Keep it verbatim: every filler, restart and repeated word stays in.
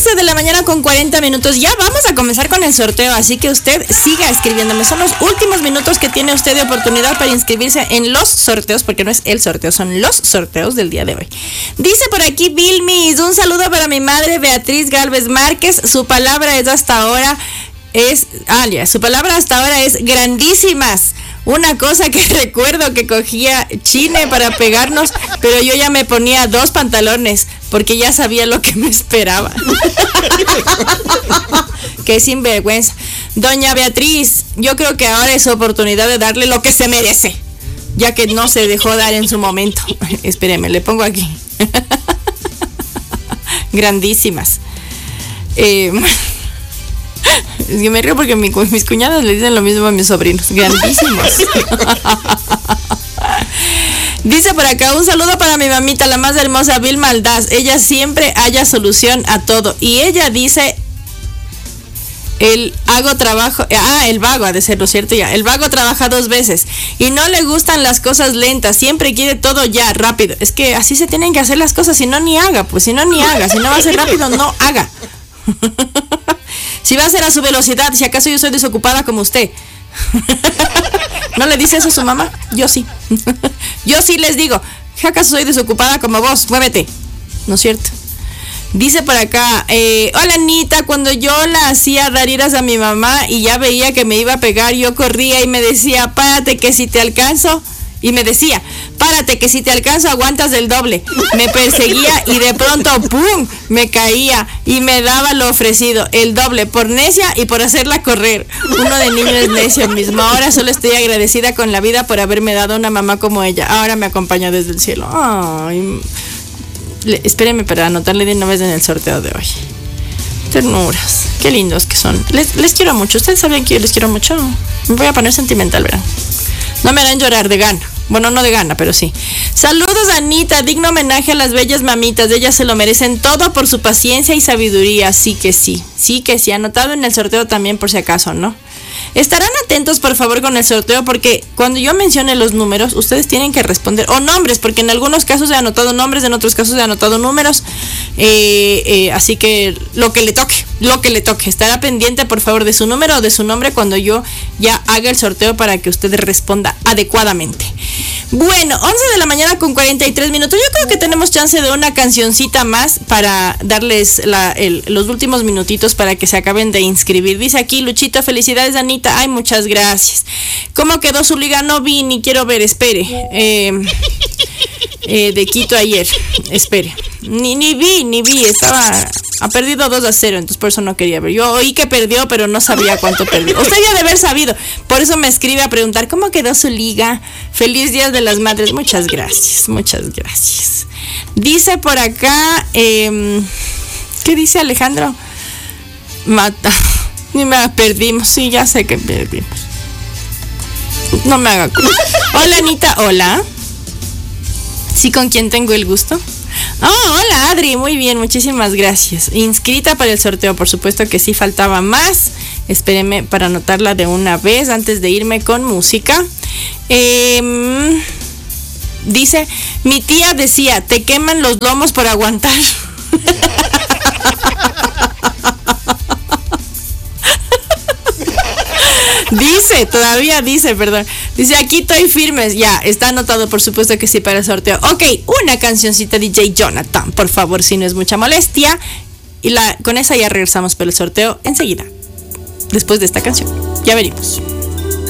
once de la mañana con cuarenta minutos. Ya vamos a comenzar con el sorteo, así que usted siga escribiéndome. Son los últimos minutos que tiene usted de oportunidad para inscribirse en los sorteos, porque no es el sorteo, son los sorteos del día de hoy. Dice por aquí Vilmis, un saludo para mi madre Beatriz Galvez Márquez. Su palabra es hasta ahora, es, ah, ya, su palabra hasta ahora es grandísimas. Una cosa que recuerdo que cogía chine para pegarnos, pero yo ya me ponía dos pantalones porque ya sabía lo que me esperaba. Qué sinvergüenza. Doña Beatriz, yo creo que ahora es oportunidad de darle lo que se merece, ya que no se dejó dar en su momento. Espéreme, le pongo aquí. Grandísimas. Eh... Es que me río porque mi, mis cuñadas le dicen lo mismo a mis sobrinos. Grandísimos. Dice por acá, un saludo para mi mamita, la más hermosa, Vilma Aldaz. Ella siempre halla solución a todo. Y ella dice, el hago trabajo, ah, el vago ha de ser, ¿lo cierto? Ya, el vago trabaja dos veces y no le gustan las cosas lentas, siempre quiere todo ya, rápido. Es que así se tienen que hacer las cosas, si no ni haga, pues si no ni haga, si no va a ser rápido, no haga. Si va a ser a su velocidad, si acaso yo soy desocupada como usted. ¿No le dice eso a su mamá? Yo sí. Yo sí les digo, si acaso soy desocupada como vos, muévete. ¿No es cierto? Dice por acá, eh, hola Anita, cuando yo la hacía dar iras a mi mamá y ya veía que me iba a pegar, yo corría y me decía, párate que si te alcanzo. Y me decía, párate que si te alcanzo aguantas el doble. Me perseguía y de pronto, ¡pum!, me caía y me daba lo ofrecido, el doble, por necia y por hacerla correr. Uno de niño es necio mismo. Ahora solo estoy agradecida con la vida por haberme dado una mamá como ella. Ahora me acompaña desde el cielo. Ay, le, espéreme para anotarle de una vez en el sorteo de hoy. Ternuras, qué lindos que son. Les, les quiero mucho. ¿Ustedes saben que yo les quiero mucho? Me voy a poner sentimental, verán. No me harán llorar de gana. Bueno, no de gana, pero sí. Saludos, Anita. Digno homenaje a las bellas mamitas. Ellas se lo merecen todo por su paciencia y sabiduría. Sí que sí. Sí que sí. Anotado en el sorteo también por si acaso, ¿no? Estarán atentos, por favor, con el sorteo, porque cuando yo mencione los números, ustedes tienen que responder, o nombres, porque en algunos casos he anotado nombres, en otros casos he anotado números, eh, eh, así que lo que le toque, lo que le toque, estará pendiente, por favor, de su número o de su nombre cuando yo ya haga el sorteo para que usted responda adecuadamente. Bueno, once de la mañana con cuarenta y tres minutos. Yo creo que tenemos chance de una cancioncita más para darles la, el, los últimos minutitos para que se acaben de inscribir. Dice aquí Luchito, felicidades Anita. Ay, muchas gracias. ¿Cómo quedó su liga? No vi ni quiero ver, espere. Eh, eh, de Quito ayer, espere. Ni, ni vi, ni vi, estaba... Ha perdido dos a cero, entonces por eso no quería ver. Yo oí que perdió, pero no sabía cuánto perdió. Usted ya debe haber sabido. Por eso me escribe a preguntar, ¿cómo quedó su liga? Feliz Día de las Madres. Muchas gracias, muchas gracias. Dice por acá, eh, ¿qué dice Alejandro? Mata. Ni me perdimos. Sí, ya sé que perdimos. No me haga... Hola, Anita, hola. ¿Sí, con quién tengo el gusto? Oh, hola Adri, muy bien, muchísimas gracias. Inscrita para el sorteo, por supuesto que sí, faltaba más. Espéreme para anotarla de una vez antes de irme con música. Eh, dice, mi tía decía, te queman los lomos por aguantar. Dice, todavía dice, perdón. Dice, aquí estoy firmes. Ya, está anotado, por supuesto que sí, para el sorteo. Ok, una cancioncita D J Jonathan, por favor, si no es mucha molestia. Y la, con esa ya regresamos para el sorteo enseguida. Después de esta canción. Ya venimos.